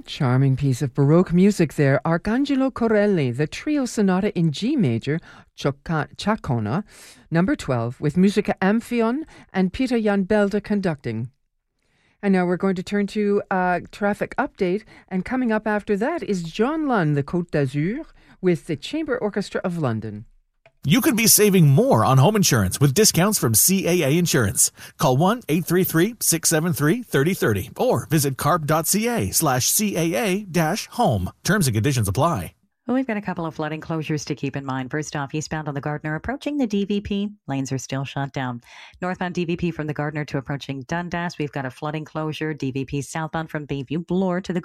Charming piece of Baroque music there. Arcangelo Corelli, the Trio Sonata in G major, Chacona, number 12, with Musica Amphion and Peter Jan Belde conducting. And now we're going to turn to a traffic update, and coming up after that is John Lunn, the Côte d'Azur, with the Chamber Orchestra of London. You could be saving more on home insurance with discounts from CAA Insurance. Call 1-833-673-3030 or visit carp.ca/CAA-home. Terms and conditions apply. Well, we've got a couple of flooding closures to keep in mind. First off, eastbound on the Gardiner approaching the DVP. Lanes are still shut down. Northbound DVP from the Gardiner to approaching Dundas. We've got a flooding closure. DVP southbound from Bayview Bloor to the